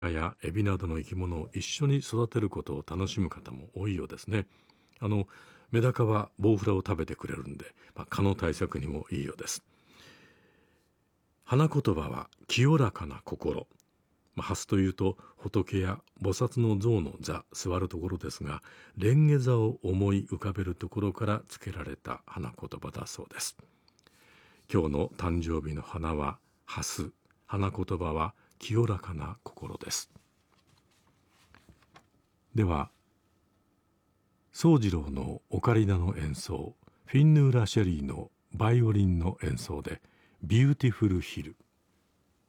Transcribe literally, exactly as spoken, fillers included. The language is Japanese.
やエビなどの生き物を一緒に育てることを楽しむ方も多いようですね。あのメダカはボウフラを食べてくれるんで、まあ、蚊の対策にもいいようです。花言葉は清らかな心。まあ、蓮というと仏や菩薩の像の座、座るところですが、蓮華座を思い浮かべるところから付けられた花言葉だそうです。今日の誕生日の花は蓮、花言葉は清らかな心です。では、宗次郎のオカリナの演奏、フィンヌーラ・シェリーのバイオリンの演奏でビューティフルヒル。